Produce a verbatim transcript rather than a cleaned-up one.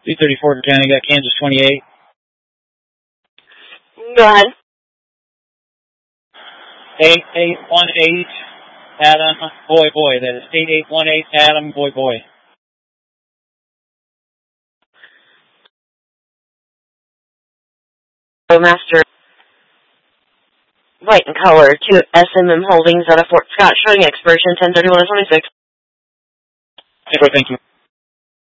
three thirty-four County, got Kansas twenty-eight. Go ahead. eight eight one eight, Adam, boy, boy. That is eight eight one eight, Adam, boy, boy. Master, white and color, to S M M Holdings out of Fort Scott, showing expiration ten thirty-one twenty-six. Thank you.